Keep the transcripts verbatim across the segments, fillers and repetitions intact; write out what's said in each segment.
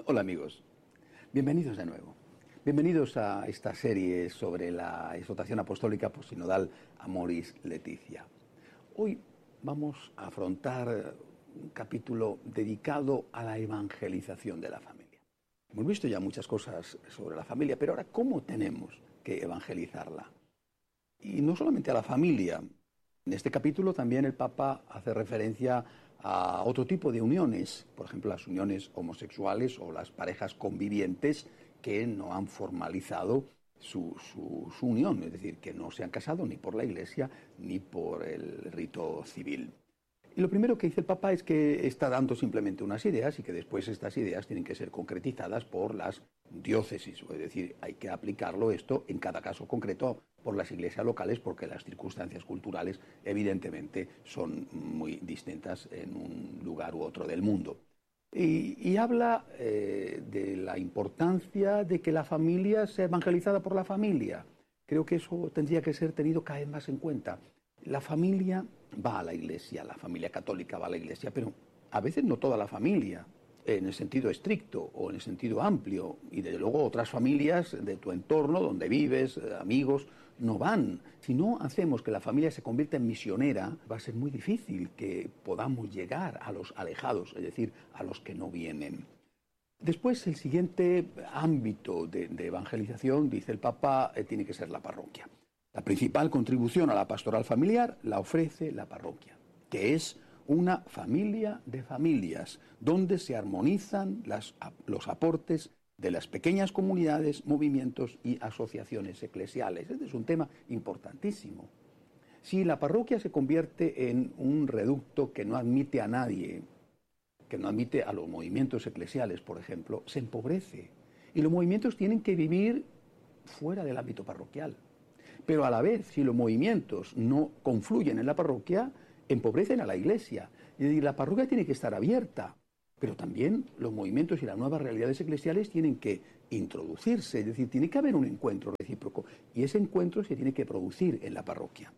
Hola amigos, bienvenidos de nuevo. Bienvenidos a esta serie sobre la exhortación apostólica postsinodal Amoris Laetitia. Hoy vamos a afrontar un capítulo dedicado a la evangelización de la familia. Hemos visto ya muchas cosas sobre la familia, pero ahora, ¿cómo tenemos que evangelizarla? Y no solamente a la familia. En este capítulo también el Papa hace referencia a otro tipo de uniones, por ejemplo, las uniones homosexuales o las parejas convivientes que no han formalizado su, su, su unión, es decir, que no se han casado ni por la Iglesia ni por el rito civil. Y lo primero que dice el Papa es que está dando simplemente unas ideas y que después estas ideas tienen que ser concretizadas por las diócesis, es decir, hay que aplicarlo esto en cada caso concreto por las iglesias locales porque las circunstancias culturales evidentemente son muy distintas en un lugar u otro del mundo. Y, y habla eh, de la importancia de que la familia sea evangelizada por la familia. Creo que eso tendría que ser tenido cada vez más en cuenta. La familia va a la iglesia, la familia católica va a la iglesia, pero a veces no toda la familia, en el sentido estricto o en el sentido amplio, y desde luego otras familias de tu entorno, donde vives, amigos, no van. Si no hacemos que la familia se convierta en misionera, va a ser muy difícil que podamos llegar a los alejados, es decir, a los que no vienen. Después, el siguiente ámbito de, de evangelización, dice el Papa, eh, tiene que ser la parroquia. La principal contribución a la pastoral familiar la ofrece la parroquia, que es una familia de familias, donde se armonizan las, los aportes de las pequeñas comunidades, movimientos y asociaciones eclesiales. Este es un tema importantísimo. Si la parroquia se convierte en un reducto que no admite a nadie, que no admite a los movimientos eclesiales, por ejemplo, se empobrece. Y los movimientos tienen que vivir fuera del ámbito parroquial. Pero a la vez, si los movimientos no confluyen en la parroquia, empobrecen a la iglesia. Es decir, la parroquia tiene que estar abierta, pero también los movimientos y las nuevas realidades eclesiales tienen que introducirse, es decir, tiene que haber un encuentro recíproco, y ese encuentro se tiene que producir en la parroquia.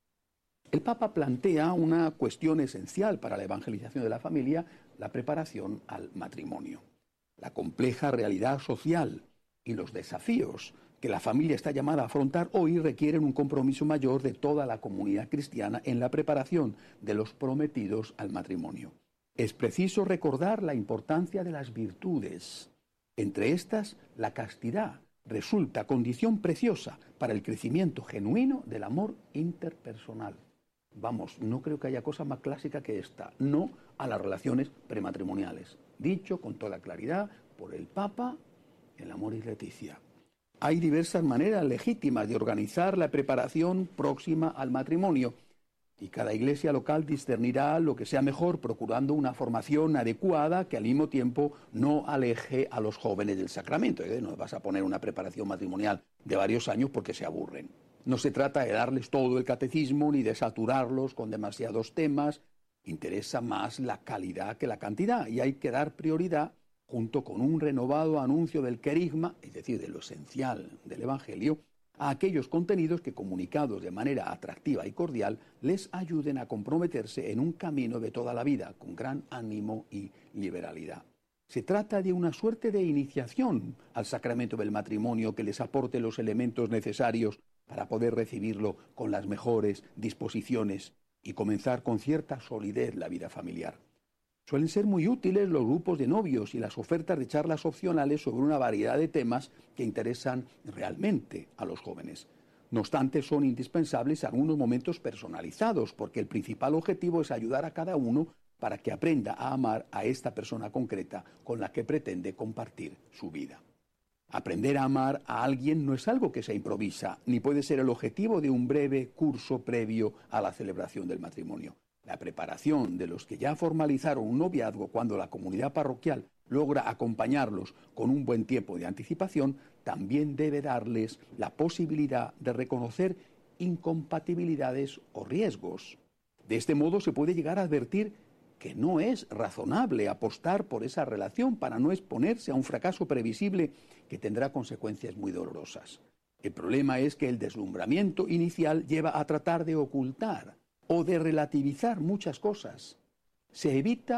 El Papa plantea una cuestión esencial para la evangelización de la familia, la preparación al matrimonio. La compleja realidad social y los desafíos que la familia está llamada a afrontar hoy requieren un compromiso mayor de toda la comunidad cristiana en la preparación de los prometidos al matrimonio. Es preciso recordar la importancia de las virtudes. Entre estas, la castidad resulta condición preciosa para el crecimiento genuino del amor interpersonal. Vamos, no creo que haya cosa más clásica que esta, no a las relaciones prematrimoniales. Dicho con toda claridad por el Papa en Amoris Laetitia. Hay diversas maneras legítimas de organizar la preparación próxima al matrimonio y cada iglesia local discernirá lo que sea mejor procurando una formación adecuada que al mismo tiempo no aleje a los jóvenes del sacramento. ¿Eh? No vas a poner una preparación matrimonial de varios años porque se aburren. No se trata de darles todo el catecismo ni de saturarlos con demasiados temas. Interesa más la calidad que la cantidad y hay que dar prioridad junto con un renovado anuncio del querigma, es decir, de lo esencial del Evangelio, a aquellos contenidos que, comunicados de manera atractiva y cordial, les ayuden a comprometerse en un camino de toda la vida, con gran ánimo y liberalidad. Se trata de una suerte de iniciación al sacramento del matrimonio que les aporte los elementos necesarios para poder recibirlo con las mejores disposiciones y comenzar con cierta solidez la vida familiar. Suelen ser muy útiles los grupos de novios y las ofertas de charlas opcionales sobre una variedad de temas que interesan realmente a los jóvenes. No obstante, son indispensables algunos momentos personalizados, porque el principal objetivo es ayudar a cada uno para que aprenda a amar a esta persona concreta con la que pretende compartir su vida. Aprender a amar a alguien no es algo que se improvisa, ni puede ser el objetivo de un breve curso previo a la celebración del matrimonio. La preparación de los que ya formalizaron un noviazgo cuando la comunidad parroquial logra acompañarlos con un buen tiempo de anticipación, también debe darles la posibilidad de reconocer incompatibilidades o riesgos. De este modo se puede llegar a advertir que no es razonable apostar por esa relación para no exponerse a un fracaso previsible que tendrá consecuencias muy dolorosas. El problema es que el deslumbramiento inicial lleva a tratar de ocultar o de relativizar muchas cosas. Se evita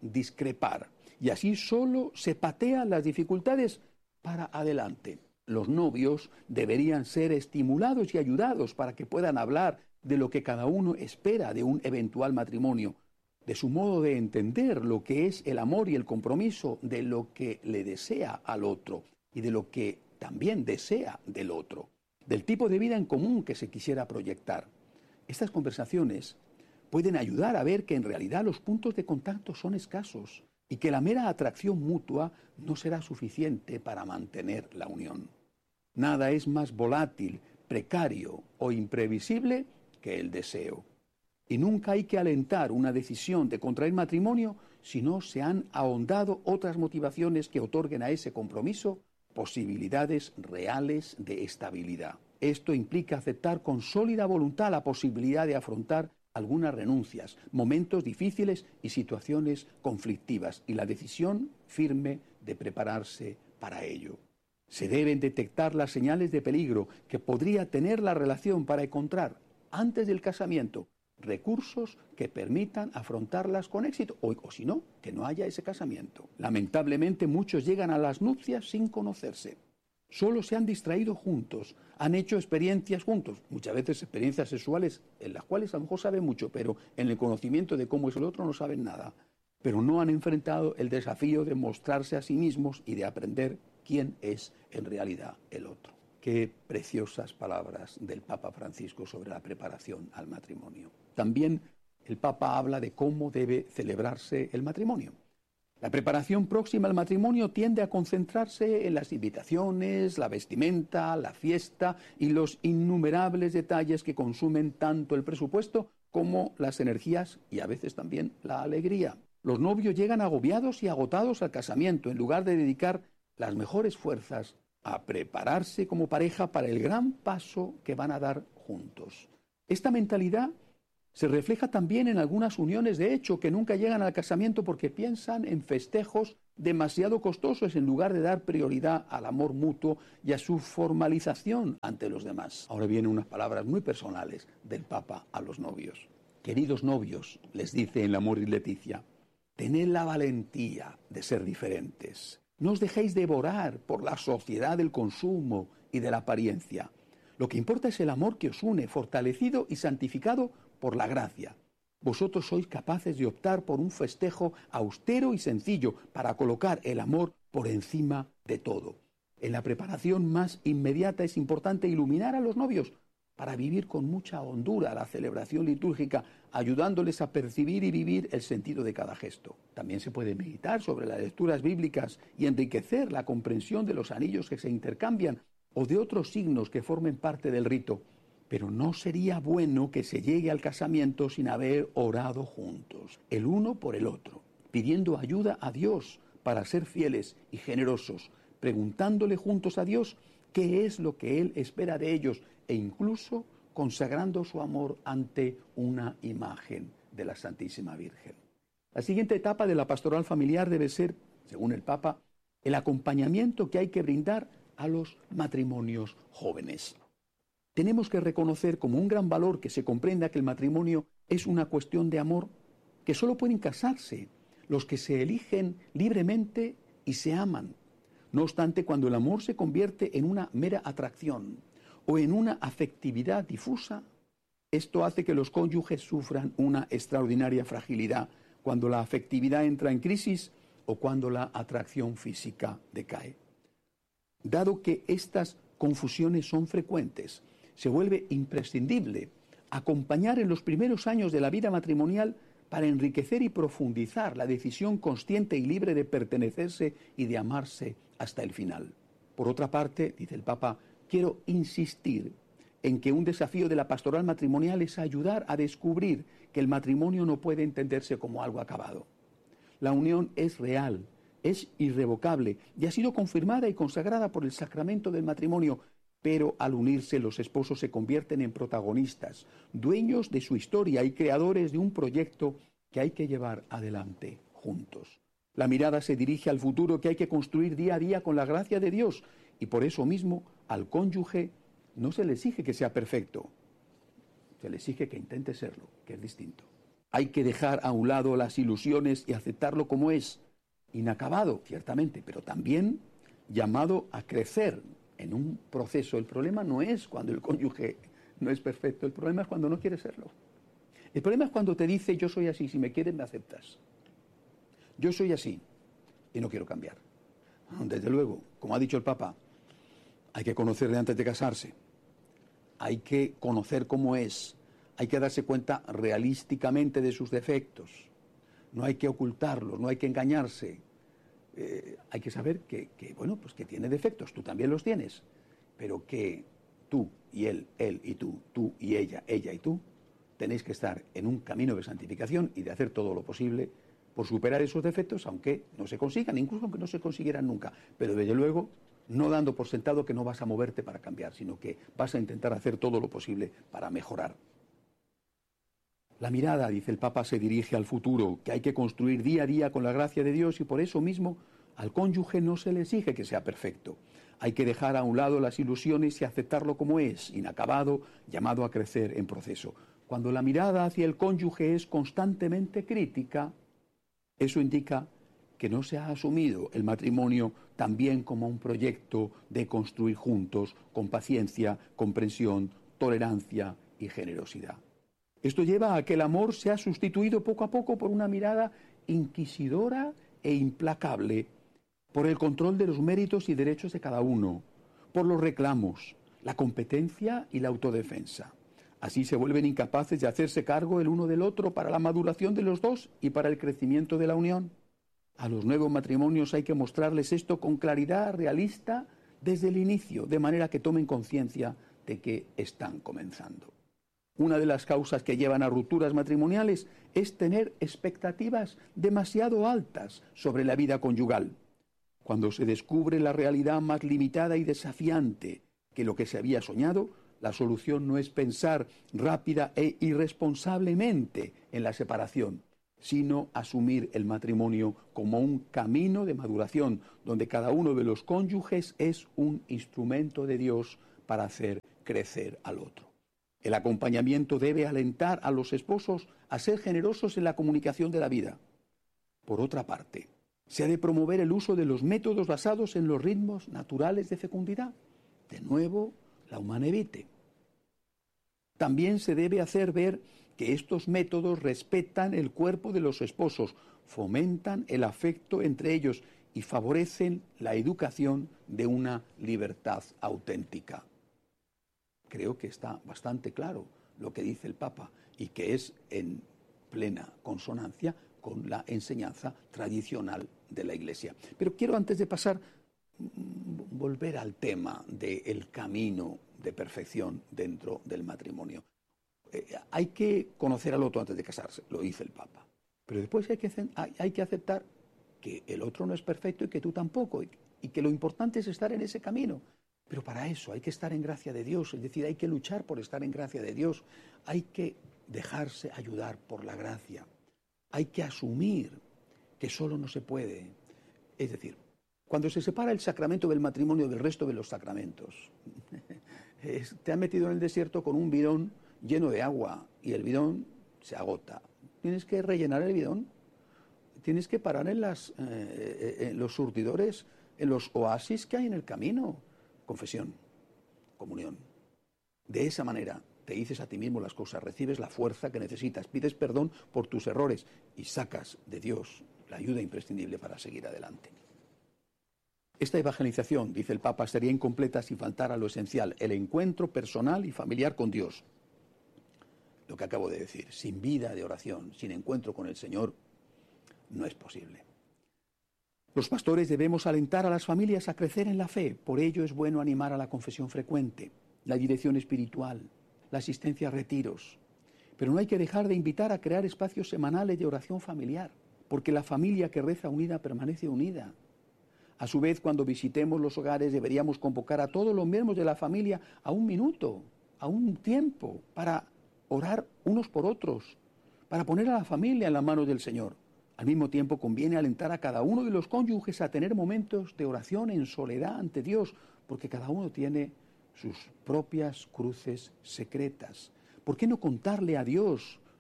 discrepar. Y así solo se patean las dificultades para adelante. Los novios deberían ser estimulados y ayudados para que puedan hablar de lo que cada uno espera de un eventual matrimonio, de su modo de entender lo que es el amor y el compromiso, de lo que le desea al otro y de lo que también desea del otro, del tipo de vida en común que se quisiera proyectar. Estas conversaciones pueden ayudar a ver que en realidad los puntos de contacto son escasos y que la mera atracción mutua no será suficiente para mantener la unión. Nada es más volátil, precario o imprevisible que el deseo. Y nunca hay que alentar una decisión de contraer matrimonio si no se han ahondado otras motivaciones que otorguen a ese compromiso posibilidades reales de estabilidad. Esto implica aceptar con sólida voluntad la posibilidad de afrontar algunas renuncias, momentos difíciles y situaciones conflictivas, y la decisión firme de prepararse para ello. Se deben detectar las señales de peligro que podría tener la relación para encontrar, antes del casamiento, recursos que permitan afrontarlas con éxito, o, o si no, que no haya ese casamiento. Lamentablemente muchos llegan a las nupcias sin conocerse. Solo se han distraído juntos, han hecho experiencias juntos, muchas veces experiencias sexuales en las cuales a lo mejor saben mucho, pero en el conocimiento de cómo es el otro no saben nada. Pero no han enfrentado el desafío de mostrarse a sí mismos y de aprender quién es en realidad el otro. Qué preciosas palabras del Papa Francisco sobre la preparación al matrimonio. También el Papa habla de cómo debe celebrarse el matrimonio. La preparación próxima al matrimonio tiende a concentrarse en las invitaciones, la vestimenta, la fiesta y los innumerables detalles que consumen tanto el presupuesto como las energías y a veces también la alegría. Los novios llegan agobiados y agotados al casamiento en lugar de dedicar las mejores fuerzas a prepararse como pareja para el gran paso que van a dar juntos. Esta mentalidad se refleja también en algunas uniones de hecho que nunca llegan al casamiento porque piensan en festejos demasiado costosos en lugar de dar prioridad al amor mutuo y a su formalización ante los demás. Ahora vienen unas palabras muy personales del Papa a los novios. Queridos novios, les dice en Amoris Laetitia, tened la valentía de ser diferentes. No os dejéis devorar por la sociedad del consumo y de la apariencia. Lo que importa es el amor que os une, fortalecido y santificado por la gracia. Vosotros sois capaces de optar por un festejo austero y sencillo para colocar el amor por encima de todo. En la preparación más inmediata es importante iluminar a los novios para vivir con mucha hondura la celebración litúrgica, ayudándoles a percibir y vivir el sentido de cada gesto. También se puede meditar sobre las lecturas bíblicas y enriquecer la comprensión de los anillos que se intercambian o de otros signos que formen parte del rito. Pero no sería bueno que se llegue al casamiento sin haber orado juntos, el uno por el otro, pidiendo ayuda a Dios para ser fieles y generosos, preguntándole juntos a Dios qué es lo que Él espera de ellos e incluso consagrando su amor ante una imagen de la Santísima Virgen. La siguiente etapa de la pastoral familiar debe ser, según el Papa, el acompañamiento que hay que brindar a los matrimonios jóvenes. Tenemos que reconocer como un gran valor que se comprenda que el matrimonio es una cuestión de amor, que solo pueden casarse los que se eligen libremente y se aman. No obstante, cuando el amor se convierte en una mera atracción o en una afectividad difusa, esto hace que los cónyuges sufran una extraordinaria fragilidad cuando la afectividad entra en crisis o cuando la atracción física decae. Dado que estas confusiones son frecuentes, se vuelve imprescindible acompañar en los primeros años de la vida matrimonial para enriquecer y profundizar la decisión consciente y libre de pertenecerse y de amarse hasta el final. Por otra parte, dice el Papa, quiero insistir en que un desafío de la pastoral matrimonial es ayudar a descubrir que el matrimonio no puede entenderse como algo acabado. La unión es real, es irrevocable y ha sido confirmada y consagrada por el sacramento del matrimonio, pero al unirse los esposos se convierten en protagonistas, dueños de su historia y creadores de un proyecto que hay que llevar adelante juntos. La mirada se dirige al futuro que hay que construir día a día con la gracia de Dios y por eso mismo al cónyuge no se le exige que sea perfecto, se le exige que intente serlo, que es distinto. Hay que dejar a un lado las ilusiones y aceptarlo como es, inacabado, ciertamente, pero también llamado a crecer en un proceso. El problema no es cuando el cónyuge no es perfecto, el problema es cuando no quiere serlo. El problema es cuando te dice, yo soy así, si me quieres me aceptas. Yo soy así y no quiero cambiar. Desde luego, como ha dicho el Papa, hay que conocerle antes de casarse. Hay que conocer cómo es. Hay que darse cuenta realísticamente de sus defectos. No hay que ocultarlos, no hay que engañarse. Eh, hay que saber que, que, bueno, pues que tiene defectos, tú también los tienes, pero que tú y él, él y tú, tú y ella, ella y tú, tenéis que estar en un camino de santificación y de hacer todo lo posible por superar esos defectos, aunque no se consigan, incluso aunque no se consiguieran nunca, pero desde luego no dando por sentado que no vas a moverte para cambiar, sino que vas a intentar hacer todo lo posible para mejorar. La mirada, dice el Papa, se dirige al futuro, que hay que construir día a día con la gracia de Dios y por eso mismo al cónyuge no se le exige que sea perfecto. Hay que dejar a un lado las ilusiones y aceptarlo como es, inacabado, llamado a crecer en proceso. Cuando la mirada hacia el cónyuge es constantemente crítica, eso indica que no se ha asumido el matrimonio también como un proyecto de construir juntos, con paciencia, comprensión, tolerancia y generosidad. Esto lleva a que el amor sea sustituido poco a poco por una mirada inquisidora e implacable, por el control de los méritos y derechos de cada uno, por los reclamos, la competencia y la autodefensa. Así se vuelven incapaces de hacerse cargo el uno del otro para la maduración de los dos y para el crecimiento de la unión. A los nuevos matrimonios hay que mostrarles esto con claridad realista desde el inicio, de manera que tomen conciencia de que están comenzando. Una de las causas que llevan a rupturas matrimoniales es tener expectativas demasiado altas sobre la vida conyugal. Cuando se descubre la realidad más limitada y desafiante que lo que se había soñado, la solución no es pensar rápida e irresponsablemente en la separación, sino asumir el matrimonio como un camino de maduración, donde cada uno de los cónyuges es un instrumento de Dios para hacer crecer al otro. El acompañamiento debe alentar a los esposos a ser generosos en la comunicación de la vida. Por otra parte, se ha de promover el uso de los métodos basados en los ritmos naturales de fecundidad. De nuevo, la humana evite. También se debe hacer ver que estos métodos respetan el cuerpo de los esposos, fomentan el afecto entre ellos y favorecen la educación de una libertad auténtica. Creo que está bastante claro lo que dice el Papa y que es en plena consonancia con la enseñanza tradicional de la Iglesia. Pero quiero, antes de pasar, volver al tema del camino de perfección dentro del matrimonio. Eh, hay que conocer al otro antes de casarse, lo dice el Papa. Pero después hay que, hay, hay que aceptar que el otro no es perfecto y que tú tampoco, y, y que lo importante es estar en ese camino. Pero para eso hay que estar en gracia de Dios, es decir, hay que luchar por estar en gracia de Dios, hay que dejarse ayudar por la gracia, hay que asumir que solo no se puede. Es decir, cuando se separa el sacramento del matrimonio del resto de los sacramentos, te han metido en el desierto con un bidón lleno de agua y el bidón se agota. Tienes que rellenar el bidón, tienes que parar en, las, eh, en los surtidores, en los oasis que hay en el camino. Confesión, comunión. De esa manera te dices a ti mismo las cosas, recibes la fuerza que necesitas, pides perdón por tus errores y sacas de Dios la ayuda imprescindible para seguir adelante. Esta evangelización, dice el Papa, sería incompleta sin faltar a lo esencial, el encuentro personal y familiar con Dios. Lo que acabo de decir, sin vida de oración, sin encuentro con el Señor, no es posible. Los pastores debemos alentar a las familias a crecer en la fe. Por ello es bueno animar a la confesión frecuente, la dirección espiritual, la asistencia a retiros. Pero no hay que dejar de invitar a crear espacios semanales de oración familiar, porque la familia que reza unida permanece unida. A su vez, cuando visitemos los hogares deberíamos convocar a todos los miembros de la familia a un minuto, a un tiempo, para orar unos por otros, para poner a la familia en las manos del Señor. Al mismo tiempo conviene alentar a cada uno de los cónyuges a tener momentos de oración en soledad ante Dios, porque cada uno tiene sus propias cruces secretas. ¿Por qué no contarle a Dios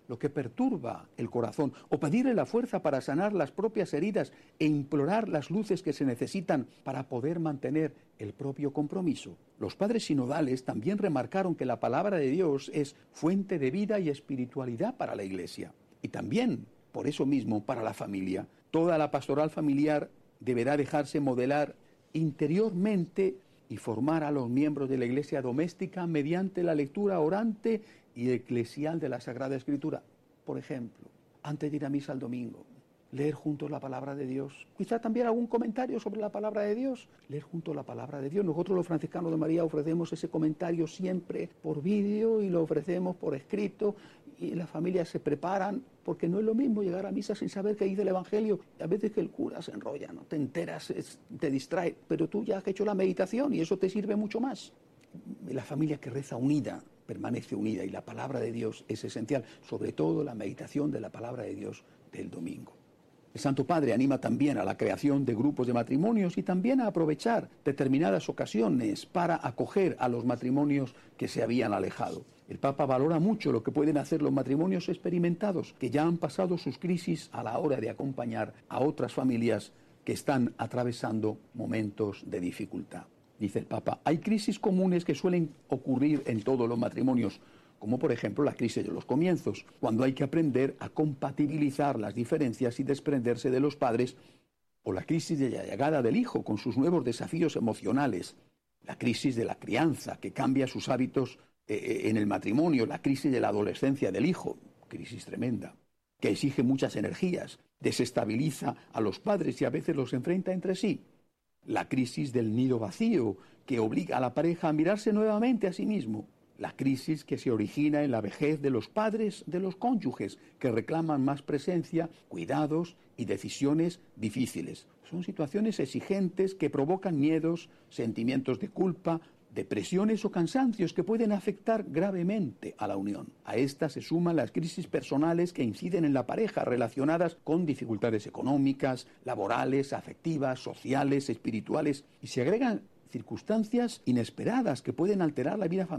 lo que perturba el corazón, o pedirle la fuerza para sanar las propias heridas e implorar las luces que se necesitan para poder mantener el propio compromiso. Los padres sinodales también remarcaron que la palabra de Dios es fuente de vida y espiritualidad para la Iglesia, y también, por eso mismo, para la familia. Toda la pastoral familiar deberá dejarse modelar interiormente y formar a los miembros de la Iglesia doméstica mediante la lectura orante y eclesial de la Sagrada Escritura. Por ejemplo, antes de ir a misa el domingo, leer juntos la palabra de Dios. Quizá también algún comentario sobre la palabra de Dios. Leer juntos la palabra de Dios. Nosotros los franciscanos de María ofrecemos ese comentario siempre por vídeo y lo ofrecemos por escrito, y las familias se preparan, porque no es lo mismo llegar a misa sin saber qué dice el Evangelio. A veces que el cura se enrolla, no te enteras, es, te distrae, pero tú ya has hecho la meditación y eso te sirve mucho más. La familia que reza unida permanece unida, y la palabra de Dios es esencial, sobre todo la meditación de la palabra de Dios del domingo. El Santo Padre anima también a la creación de grupos de matrimonios y también a aprovechar determinadas ocasiones para acoger a los matrimonios que se habían alejado. El Papa valora mucho lo que pueden hacer los matrimonios experimentados, que ya han pasado sus crisis, a la hora de acompañar a otras familias que están atravesando momentos de dificultad. Dice el Papa, hay crisis comunes que suelen ocurrir en todos los matrimonios, como por ejemplo la crisis de los comienzos, cuando hay que aprender a compatibilizar las diferencias y desprenderse de los padres, o la crisis de la llegada del hijo con sus nuevos desafíos emocionales, la crisis de la crianza que cambia sus hábitos eh, en el matrimonio, la crisis de la adolescencia del hijo, crisis tremenda, que exige muchas energías, desestabiliza a los padres y a veces los enfrenta entre sí. La crisis del nido vacío, que obliga a la pareja a mirarse nuevamente a sí mismo. La crisis que se origina en la vejez de los padres de los cónyuges, que reclaman más presencia, cuidados y decisiones difíciles. Son situaciones exigentes que provocan miedos, sentimientos de culpa, depresiones o cansancios que pueden afectar gravemente a la unión. A estas se suman las crisis personales que inciden en la pareja, relacionadas con dificultades económicas, laborales, afectivas, sociales, espirituales, y se agregan circunstancias inesperadas que pueden alterar la vida familiar.